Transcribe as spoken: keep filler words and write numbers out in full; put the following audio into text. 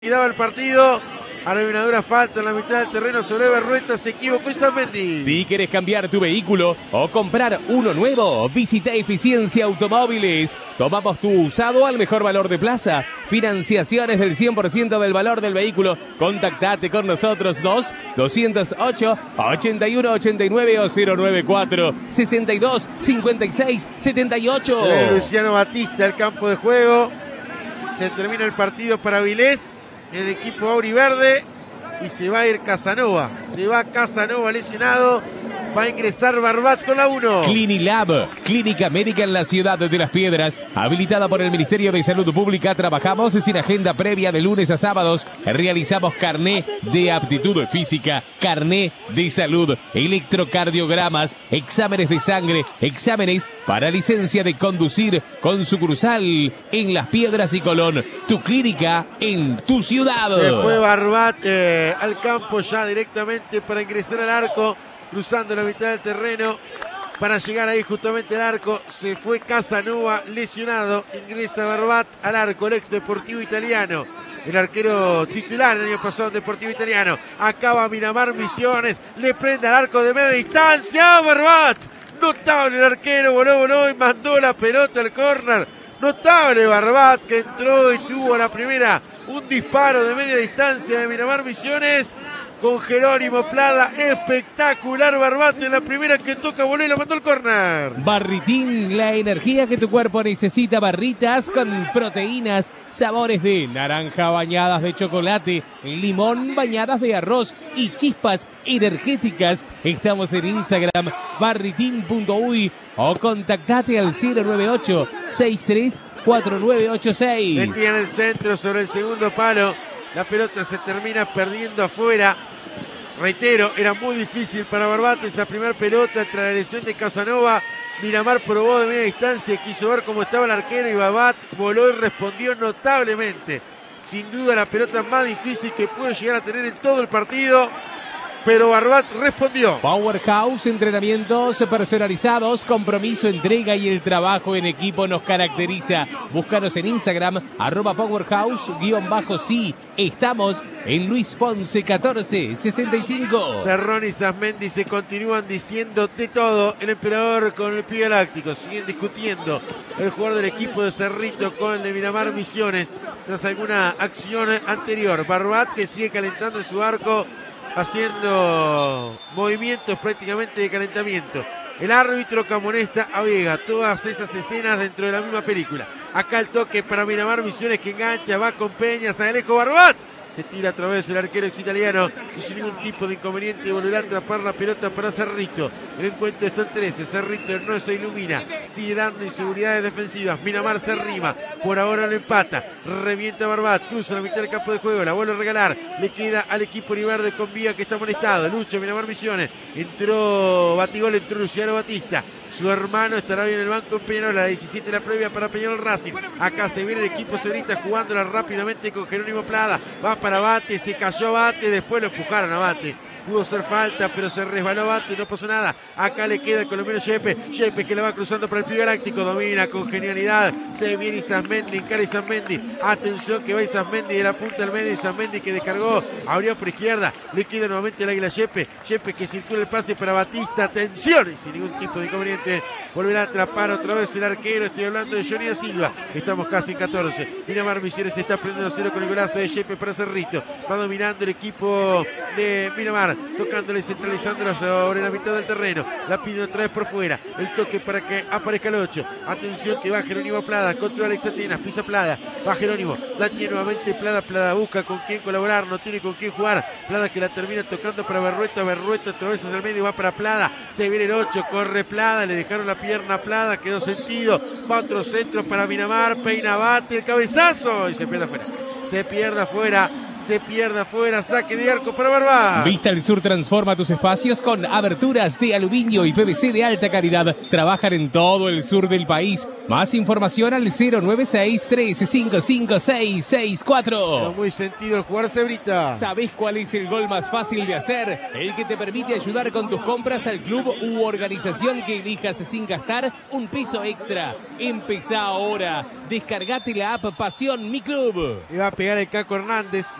Y daba el partido. Ahora hay una dura falta en la mitad del terreno sobre Berrueta, se equivocó Isamendi. Si quieres cambiar tu vehículo o comprar uno nuevo, visita Eficiencia Automóviles. Tomamos tu usado al mejor valor de plaza. Financiaciones del cien por ciento del valor del vehículo. Contactate con nosotros dos doscientos ocho, ochenta y uno ochenta y nueve o cero noventa y cuatro, sesenta y dos, cincuenta y seis, setenta y ocho. Luciano Batista, el campo de juego. Se termina el partido para Vilés, el equipo auriverde, y se va a ir Casanova. Se va Casanova lesionado. Va a ingresar Barbat con la uno. Clinilab, clínica médica en la ciudad de Las Piedras, habilitada por el Ministerio de Salud Pública. Trabajamos sin agenda previa de lunes a sábados. Realizamos carné de aptitud física, carné de salud, electrocardiogramas, exámenes de sangre, exámenes para licencia de conducir, con sucursal en Las Piedras y Colón. Tu clínica en tu ciudad. Se fue Barbat eh, al campo ya directamente para ingresar al arco, cruzando la mitad del terreno para llegar ahí justamente al arco. Se fue Casanova lesionado, ingresa Barbat al arco, el ex Deportivo Italiano, el arquero titular el año pasado en Deportivo Italiano. Acaba Miramar Misiones, le prende al arco de media distancia, Barbat, notable el arquero, voló, voló y mandó la pelota al córner. Notable Barbat, que entró y tuvo a la primera un disparo de media distancia de Miramar Misiones con Jerónimo Plada. Espectacular Barbat en la primera que toca, voló y la mandó al córner. Barritín, la energía que tu cuerpo necesita. Barritas con proteínas, sabores de naranja bañadas de chocolate, limón bañadas de arroz y chispas energéticas. Estamos en Instagram, barritín punto uy, o contactate al cero nueve ocho, sesenta y tres, cuarenta y nueve ochenta y seis. Metía en el centro sobre el segundo palo. La pelota se termina perdiendo afuera. Reitero, era muy difícil para Barbat esa primera pelota tras la lesión de Casanova. Miramar probó de media distancia, quiso ver cómo estaba el arquero y Barbat voló y respondió notablemente. Sin duda la pelota más difícil que pudo llegar a tener en todo el partido, pero Barbat respondió. Powerhouse, entrenamientos personalizados, compromiso, entrega y el trabajo en equipo nos caracteriza. Búscanos en Instagram, arroba Powerhouse, guión bajo sí. Estamos en Luis Ponce catorce sesenta y cinco. Cerrón y Sasmendi se continúan diciendo de todo. El emperador con el pie galáctico. Siguen discutiendo el jugador del equipo de Cerrito con el de Miramar Misiones tras alguna acción anterior. Barbat, que sigue calentando en su arco, haciendo movimientos prácticamente de calentamiento. El árbitro que amonesta a Vega. Todas esas escenas dentro de la misma película. Acá el toque para Miramar Misiones, que engancha, va con Peña, Sagalejo, Barbat. Se tira a través del arquero ex italiano y sin ningún tipo de inconveniente volverá a atrapar la pelota para Cerrito. El encuentro está en trece. Cerrito no se ilumina. Sigue dando inseguridades defensivas. Miramar se arrima. Por ahora lo empata. Revienta Barbat. Cruza la mitad del campo de juego. La vuelve a regalar. Le queda al equipo Oliverde con Vía, que está molestado. Lucha Miramar Misiones. Entró Batigol, entró Luciano Batista. Su hermano estará bien en el banco en Peñarol. La diecisiete la previa para Peñarol Racing. Acá se viene el equipo Cerrita jugándola rápidamente con Jerónimo Plada. Va para Bate, se cayó Bate, después lo empujaron a Bate. Pudo ser falta, pero se resbaló Bate, no pasó nada. Acá le queda el colombiano Yepe. Yepe que le va cruzando para el pie galáctico. Domina con genialidad. Se viene Isamendi, encara Isamendi. Atención que va Isamendi de la punta al medio. Isamendi que descargó, abrió por izquierda. Le queda nuevamente el águila Yepe. Yepe que circula el pase para Batista. Atención, y sin ningún tipo de inconveniente volverá a atrapar otra vez el arquero. Estoy hablando de Johnny da Silva. Estamos casi en catorce. Miramar Misiones se está prendiendo cero con el golazo de Yepe para Cerrito. Va dominando el equipo de Miramar, tocándole, centralizándolo sobre la mitad del terreno. La pide otra vez por fuera. El toque para que aparezca el ocho. Atención que va Jerónimo Plada contra Alex Atenas. Pisa Plada. Va Jerónimo. La tiene nuevamente Plada. Plada busca con quién colaborar. No tiene con quién jugar. Plada que la termina tocando para Berrueta. Berrueta otra vez hacia el medio. Va para Plada. Se viene el ocho. Corre Plada. Le dejaron la pierna a Plada. Quedó sentido. Va otro centro para Miramar. Peina Bate. El cabezazo. Y se pierde afuera. Se pierde afuera. se pierde afuera, saque de arco para Barba. Vista el Sur transforma tus espacios con aberturas de aluminio y P V C de alta calidad. Trabajan en todo el sur del país. Más información al cero nueve seis, tres cinco cinco, seis seis cuatro. Muy sentido el jugar Cebrita. ¿Sabés cuál es el gol más fácil de hacer? El que te permite ayudar con tus compras al club u organización que elijas sin gastar un peso extra. Empezá ahora. Descargate la app Pasión Mi Club. Y va a pegar el Caco Hernández.